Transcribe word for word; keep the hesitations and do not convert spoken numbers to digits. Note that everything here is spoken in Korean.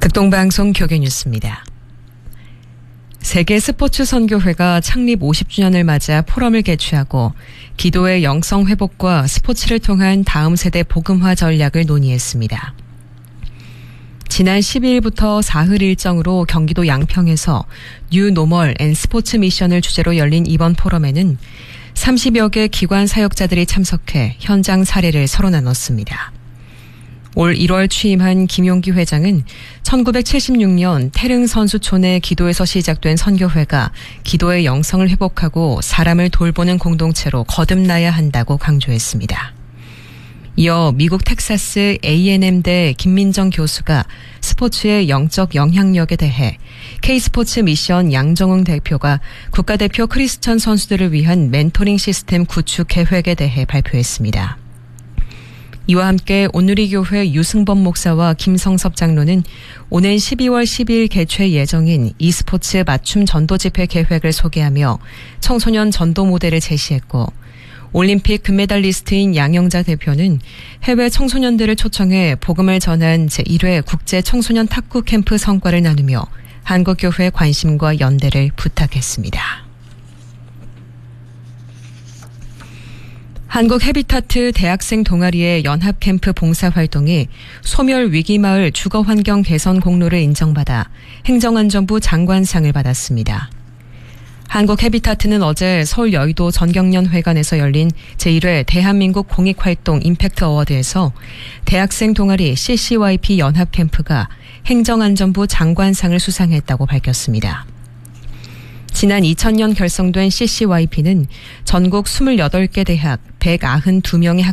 극동방송 교계뉴스입니다. 세계 스포츠 선교회가 창립 오십 주년을 맞아 포럼을 개최하고 기도의 영성 회복과 스포츠를 통한 다음 세대 복음화 전략을 논의했습니다. 지난 십이 일부터 사흘 일정으로 경기도 양평에서 뉴 노멀 앤 스포츠 미션을 주제로 열린 이번 포럼에는 삼십여 개 기관 사역자들이 참석해 현장 사례를 서로 나눴습니다. 올 일월 취임한 김용기 회장은 천구백칠십육 년 태릉 선수촌의 기도에서 시작된 선교회가 기도의 영성을 회복하고 사람을 돌보는 공동체로 거듭나야 한다고 강조했습니다. 이어 미국 텍사스 에이앤엠대 김민정 교수가 스포츠의 영적 영향력에 대해 K스포츠 미션 양정웅 대표가 국가대표 크리스천 선수들을 위한 멘토링 시스템 구축 계획에 대해 발표했습니다. 이와 함께 온누리교회 유승범 목사와 김성섭 장로는 오는 십이월 십이일 개최 예정인 e스포츠 맞춤 전도 집회 계획을 소개하며 청소년 전도 모델을 제시했고, 올림픽 금메달리스트인 양영자 대표는 해외 청소년들을 초청해 복음을 전한 제일 회 국제 청소년 탁구 캠프 성과를 나누며 한국교회 관심과 연대를 부탁했습니다. 한국 해비타트 대학생 동아리의 연합캠프 봉사활동이 소멸 위기마을 주거환경 개선 공로를 인정받아 행정안전부 장관상을 받았습니다. 한국 해비타트는 어제 서울 여의도 전경련회관에서 열린 제일 회 대한민국 공익활동 임팩트 어워드에서 대학생 동아리 씨씨와이피 연합캠프가 행정안전부 장관상을 수상했다고 밝혔습니다. 지난 이천 년 결성된 씨씨와이피는 전국 이십팔 개 대학 백구십이 명의